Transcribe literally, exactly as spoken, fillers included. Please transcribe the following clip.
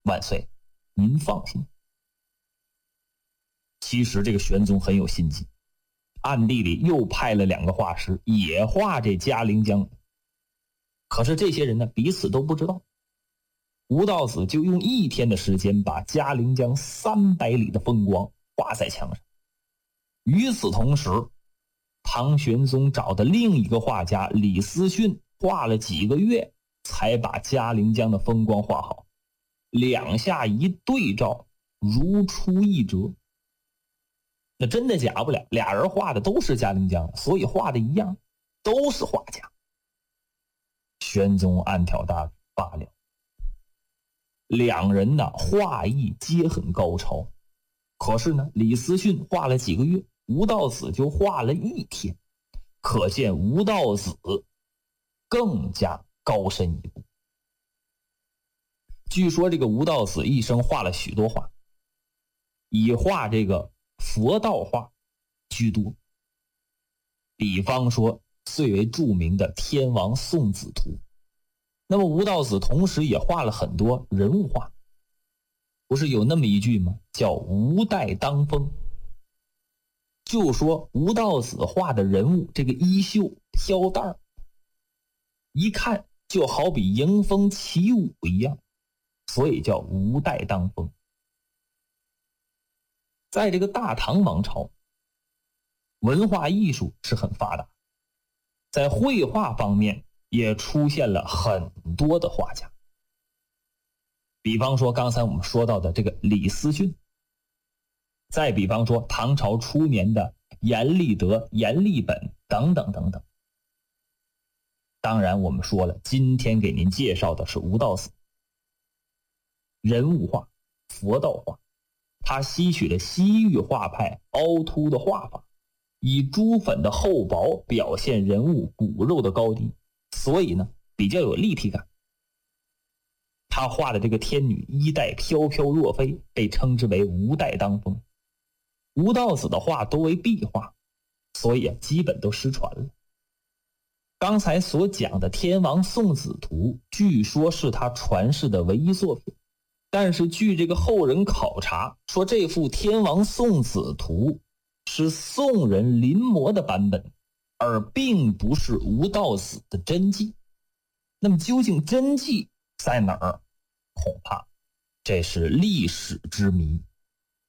万岁，您放心。其实这个玄宗很有心机，暗地里又派了两个画师也画这嘉陵江。可是这些人呢，彼此都不知道。吴道子就用一天的时间把嘉陵江三百里的风光画在墙上。与此同时，唐玄宗找的另一个画家李思训画了几个月才把嘉陵江的风光画好，两下一对照，如出一辙。那真的假不了，俩人画的都是嘉陵江，所以画的一样，都是画家。玄宗暗挑大指罢了。两人呢画艺皆很高超，可是呢李思训画了几个月，吴道子就画了一天，可见吴道子更加高深一步。据说这个吴道子一生画了许多画，以画这个佛道画居多。比方说最为著名的天王送子图。那么吴道子同时也画了很多人物画，不是有那么一句吗？叫吴带当风。就说吴道子画的人物这个衣袖飘带，一看就好比迎风起舞一样，所以叫吴带当风。在这个大唐王朝，文化艺术是很发达，在绘画方面也出现了很多的画家。比方说刚才我们说到的这个李思训，再比方说唐朝初年的阎立德、阎立本等等等等。当然我们说了，今天给您介绍的是吴道子。人物画、佛道画，他吸取了西域画派凹凸的画法，以朱粉的厚薄表现人物骨肉的高低，所以呢比较有立体感。他画的这个天女衣带飘飘若飞，被称之为吴带当风。吴道子的画多为壁画，所以啊基本都失传了。刚才所讲的天王送子图，据说是他传世的唯一作品，但是据这个后人考察说，这幅天王送子图是宋人临摹的版本，而并不是吴道子的真迹。那么究竟真迹在哪儿？恐怕这是历史之谜。